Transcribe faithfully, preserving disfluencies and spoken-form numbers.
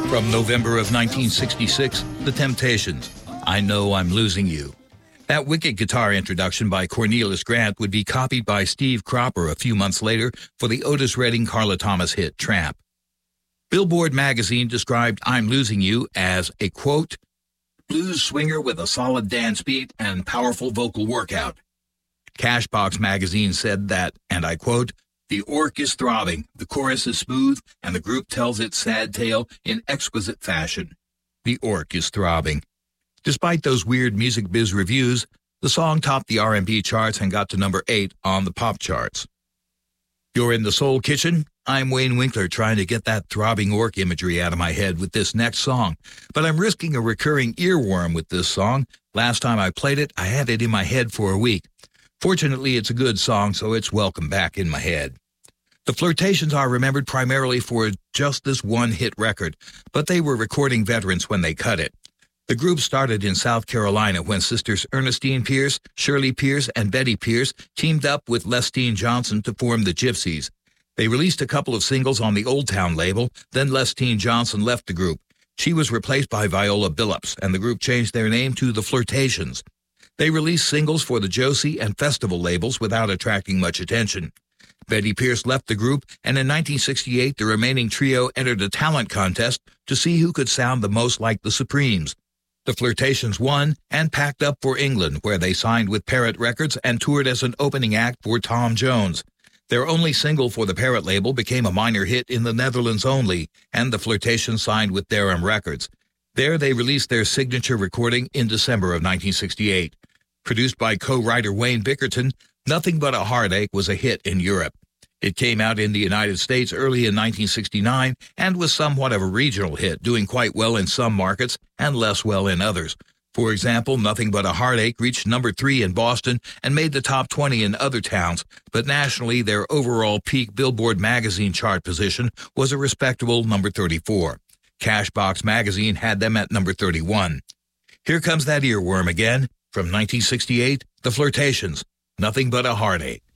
From November of nineteen sixty-six, The Temptations, I Know I'm Losing You. That wicked guitar introduction by Cornelius Grant would be copied by Steve Cropper a few months later for the Otis Redding Carla Thomas hit Tramp. Billboard magazine described I'm Losing You as a, quote, blues swinger with a solid dance beat and powerful vocal workout. Cashbox magazine said that, and I quote, the orc is throbbing, the chorus is smooth, and the group tells its sad tale in exquisite fashion. The orc is throbbing. Despite those weird music biz reviews, the song topped the R and B charts and got to number eight on the pop charts. You're in the Soul Kitchen? I'm Wayne Winkler trying to get that throbbing orc imagery out of my head with this next song, but I'm risking a recurring earworm with this song. Last time I played it, I had it in my head for a week. Fortunately, it's a good song, so it's welcome back in my head. The Flirtations are remembered primarily for just this one hit record, but they were recording veterans when they cut it. The group started in South Carolina when sisters Ernestine Pierce, Shirley Pierce, and Betty Pierce teamed up with Lestine Johnson to form the Gypsies. They released a couple of singles on the Old Town label, then Lestine Johnson left the group. She was replaced by Viola Billups, and the group changed their name to The Flirtations. They released singles for the Josie and Festival labels without attracting much attention. Betty Pierce left the group, and in nineteen sixty-eight, the remaining trio entered a talent contest to see who could sound the most like the Supremes. The Flirtations won and packed up for England, where they signed with Parrot Records and toured as an opening act for Tom Jones. Their only single for the Parrot label became a minor hit in the Netherlands only, and the Flirtations signed with Durham Records. There they released their signature recording in December of nineteen sixty-eight. Produced by co-writer Wayne Bickerton, Nothing But a Heartache was a hit in Europe. It came out in the United States early in nineteen sixty-nine and was somewhat of a regional hit, doing quite well in some markets and less well in others. For example, Nothing But a Heartache reached number three in Boston and made the top twenty in other towns, but nationally their overall peak Billboard magazine chart position was a respectable number thirty-four. Cashbox magazine had them at number thirty-one. Here comes that earworm again. From nineteen sixty-eight, The Flirtations, Nothing But a Heartache.